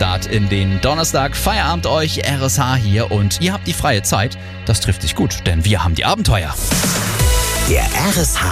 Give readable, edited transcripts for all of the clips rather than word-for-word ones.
Start in den Donnerstag. Feierabend euch, RSH hier und ihr habt die freie Zeit. Das trifft sich gut, denn wir haben die Abenteuer. Der RSH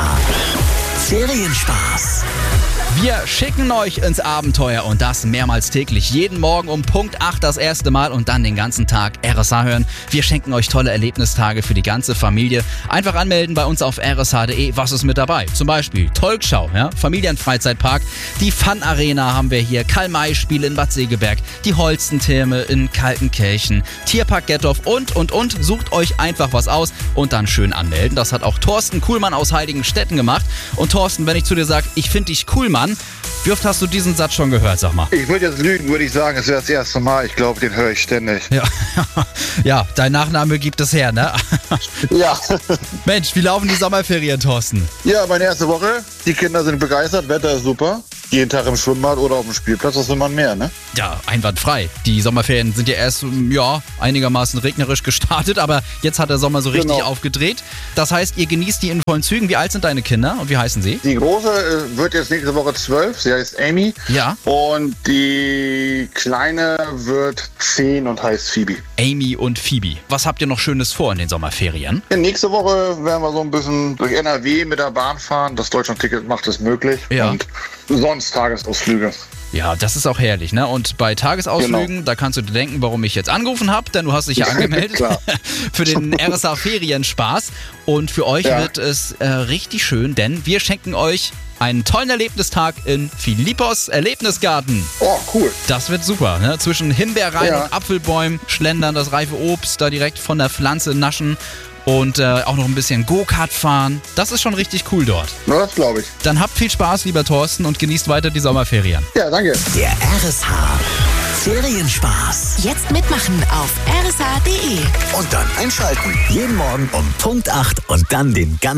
Ferienspaß. Wir schicken euch ins Abenteuer und das mehrmals täglich. Jeden Morgen um Punkt 8 das erste Mal und dann den ganzen Tag RSH hören. Wir schenken euch tolle Erlebnistage für die ganze Familie. Einfach anmelden bei uns auf rsh.de. Was ist mit dabei? Zum Beispiel Tolkschau, Familienfreizeitpark, die Fun-Arena haben wir hier, Karl-May-Spiele in Bad Segeberg, die Holstentherme in Kaltenkirchen, Tierpark Gettorf und. Sucht euch einfach was aus und dann schön anmelden. Das hat auch Thorsten Kuhlmann aus Heiligenstetten gemacht. Und Thorsten, wenn ich zu dir sage, ich finde dich cool, Mann, wie oft hast du diesen Satz schon gehört, sag mal? Ich würde jetzt lügen, würde ich sagen, es wäre das erste Mal. Ich glaube, den höre ich ständig. Ja, dein Nachname gibt es her, ne? Ja. Mensch, wie laufen die Sommerferien, Thorsten? Ja, meine erste Woche. Die Kinder sind begeistert, Wetter ist super. Jeden Tag im Schwimmbad oder auf dem Spielplatz, was will man mehr, ne? Ja, einwandfrei. Die Sommerferien sind ja erst, einigermaßen regnerisch gestartet, aber jetzt hat der Sommer so richtig aufgedreht. Das heißt, ihr genießt die in vollen Zügen. Wie alt sind deine Kinder und wie heißen sie? Die Große wird jetzt nächste Woche 12, sie heißt Amy. Ja. Und die Kleine wird 10 und heißt Phoebe. Amy und Phoebe. Was habt ihr noch Schönes vor in den Sommerferien? Ja, nächste Woche werden wir so ein bisschen durch NRW mit der Bahn fahren. Das Deutschland-Ticket macht es möglich. Ja. Und sonst Tagesausflüge. Ja, das ist auch herrlich, ne? Und bei Tagesausflügen, da kannst du dir denken, warum ich jetzt angerufen habe, denn du hast dich ja angemeldet Klar. für den RSH Ferienspaß. Und für euch wird es richtig schön, denn wir schenken euch einen tollen Erlebnistag in Philippos Erlebnisgarten. Oh, cool. Das wird super, ne? Zwischen Himbeerreihen und Apfelbäumen schlendern, das reife Obst da direkt von der Pflanze naschen. Und auch noch ein bisschen Go-Kart fahren. Das ist schon richtig cool dort. Na, das glaube ich. Dann habt viel Spaß, lieber Thorsten, und genießt weiter die Sommerferien. Ja, danke. Der RSH Ferienspaß. Jetzt mitmachen auf rsh.de. Und dann einschalten. Jeden Morgen um Punkt 8 und dann den ganzen